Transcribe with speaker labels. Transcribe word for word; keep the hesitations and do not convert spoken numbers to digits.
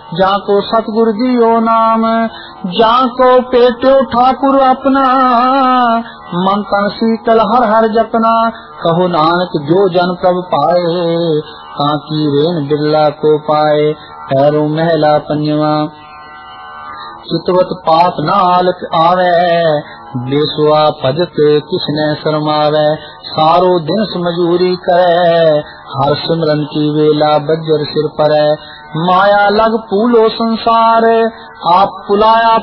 Speaker 1: जाको सतगुरु दियो नाम, जाको पेट्यो ठाकुर अपना, मन तन शीतल हर हर जपना। कहो नानक जो जन प्रभ पाए, कांकी रेन बिरला को पाए। पैरों महला पंजवा, चितवत पात नाल आवे, बेसुआ भजत किसने शरमावे। सारो दिन मजूरी करे, हर सिमरन की वेला बज्जर सिर परै। माया लग पूलो संसार, आप पुलाया